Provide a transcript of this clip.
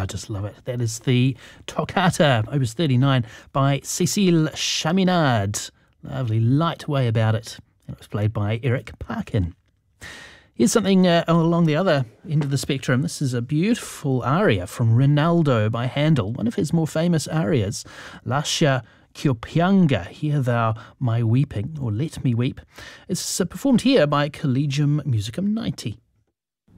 I just love it. That is the Toccata, Opus 39, by Cécile Chaminade. Lovely light way about it. And it was played by Eric Parkin. Here's something along the other end of the spectrum. This is a beautiful aria from Rinaldo by Handel, one of his more famous arias, Lascia ch'io pianga, Hear Thou My Weeping, or Let Me Weep. It's performed here by Collegium Musicum 90.